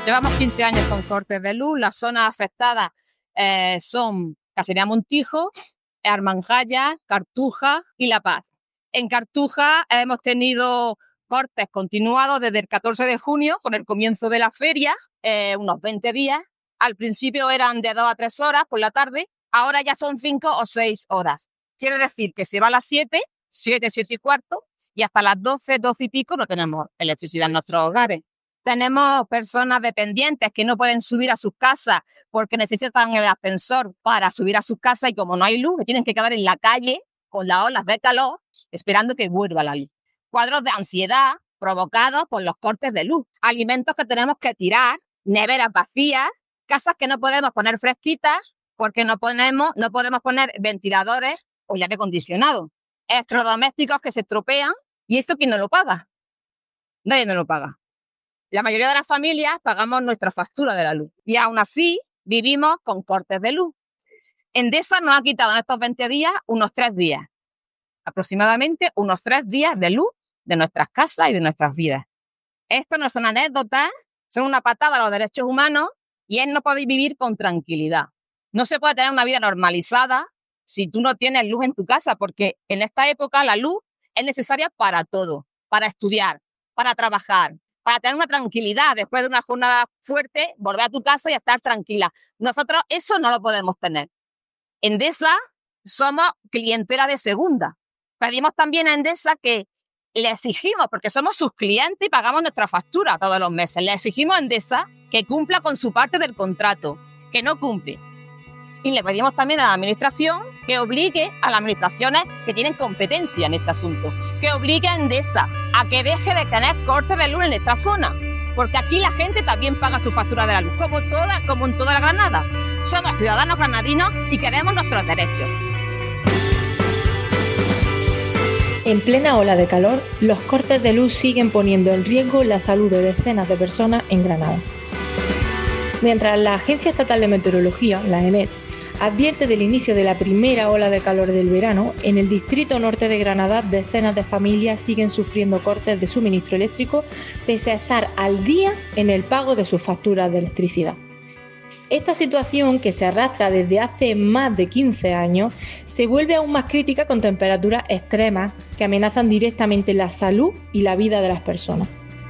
Llevamos 15 años con cortes de luz. Las zonas afectadas son Casería Montijo, Armanjaya, Cartuja y La Paz. En Cartuja hemos tenido cortes continuados desde el 14 de junio, con el comienzo de la feria, unos 20 días. Al principio eran de 2 a 3 horas por la tarde, ahora ya son 5 o 6 horas. Quiere decir que se va a las 7, 7 y cuarto, y hasta las 12, 12 y pico no tenemos electricidad en nuestros hogares. Tenemos personas dependientes que no pueden subir a sus casas porque necesitan el ascensor para subir a sus casas y como no hay luz, tienen que quedar en la calle con las olas de calor esperando que vuelva la luz. Cuadros de ansiedad provocados por los cortes de luz. Alimentos que tenemos que tirar, neveras vacías, casas que no podemos poner fresquitas porque no podemos poner ventiladores o aire acondicionado. Electrodomésticos que se estropean y esto ¿quién no lo paga? Nadie no lo paga. La mayoría de las familias pagamos nuestra factura de la luz y aún así vivimos con cortes de luz. Endesa nos ha quitado en estos 20 días unos 3 días, aproximadamente unos 3 días de luz de nuestras casas y de nuestras vidas. Esto no son anécdotas, son una patada a los derechos humanos y es no poder vivir con tranquilidad. No se puede tener una vida normalizada si tú no tienes luz en tu casa, porque en esta época la luz es necesaria para todo, para estudiar, para trabajar, para tener una tranquilidad después de una jornada fuerte, volver a tu casa y estar tranquila. Nosotros eso no lo podemos tener. Endesa somos clientela de segunda. Pedimos también a Endesa que le exigimos, porque somos sus clientes y pagamos nuestra factura todos los meses, le exigimos a Endesa que cumpla con su parte del contrato, que no cumple. Y le pedimos también a la administración que obligue a las administraciones que tienen competencia en este asunto, que obligue a Endesa a que deje de tener cortes de luz en esta zona, porque aquí la gente también paga su factura de la luz, como en toda la Granada. Somos ciudadanos granadinos y queremos nuestros derechos. En plena ola de calor, los cortes de luz siguen poniendo en riesgo la salud de decenas de personas en Granada. Mientras la Agencia Estatal de Meteorología, la EMET, advierte del inicio de la primera ola de calor del verano, en el distrito norte de Granada decenas de familias siguen sufriendo cortes de suministro eléctrico pese a estar al día en el pago de sus facturas de electricidad. Esta situación, que se arrastra desde hace más de 15 años, se vuelve aún más crítica con temperaturas extremas que amenazan directamente la salud y la vida de las personas.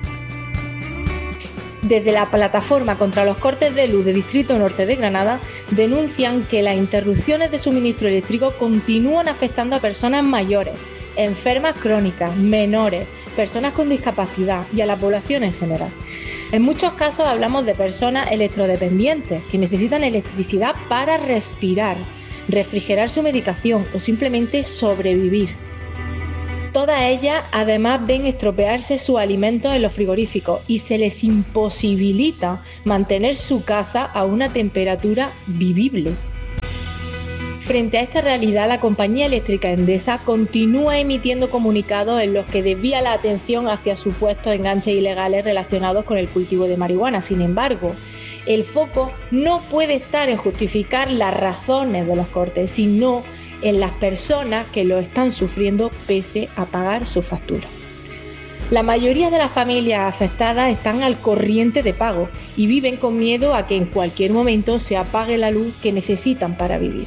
Desde la plataforma contra los cortes de luz del Distrito Norte de Granada denuncian que las interrupciones de suministro eléctrico continúan afectando a personas mayores, enfermas crónicas, menores, personas con discapacidad y a la población en general. En muchos casos hablamos de personas electrodependientes que necesitan electricidad para respirar, refrigerar su medicación o simplemente sobrevivir. Todas ellas además ven estropearse sus alimentos en los frigoríficos y se les imposibilita mantener su casa a una temperatura vivible. Frente a esta realidad, la compañía eléctrica Endesa continúa emitiendo comunicados en los que desvía la atención hacia supuestos enganches ilegales relacionados con el cultivo de marihuana. Sin embargo, el foco no puede estar en justificar las razones de los cortes, sino en las personas que lo están sufriendo pese a pagar su factura. La mayoría de las familias afectadas están al corriente de pago y viven con miedo a que en cualquier momento se apague la luz que necesitan para vivir.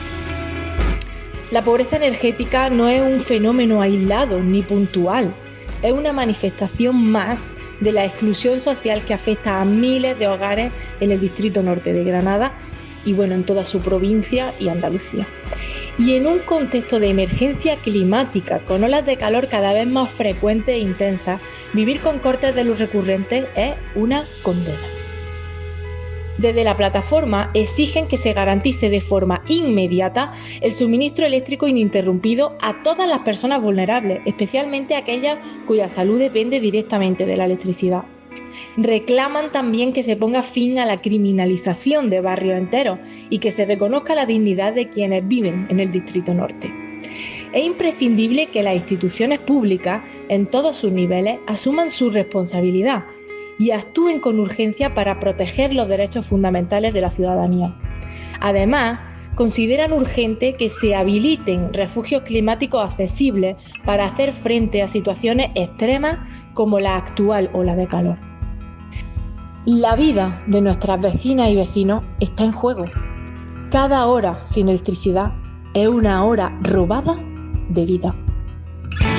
La pobreza energética no es un fenómeno aislado ni puntual, es una manifestación más de la exclusión social que afecta a miles de hogares en el Distrito Norte de Granada y en toda su provincia y Andalucía. Y en un contexto de emergencia climática, con olas de calor cada vez más frecuentes e intensas, vivir con cortes de luz recurrentes es una condena. Desde la plataforma exigen que se garantice de forma inmediata el suministro eléctrico ininterrumpido a todas las personas vulnerables, especialmente aquellas cuya salud depende directamente de la electricidad. Reclaman también que se ponga fin a la criminalización de barrios enteros y que se reconozca la dignidad de quienes viven en el Distrito Norte. Es imprescindible que las instituciones públicas, en todos sus niveles, asuman su responsabilidad y actúen con urgencia para proteger los derechos fundamentales de la ciudadanía. Además, consideran urgente que se habiliten refugios climáticos accesibles para hacer frente a situaciones extremas como la actual ola de calor. La vida de nuestras vecinas y vecinos está en juego. Cada hora sin electricidad es una hora robada de vida.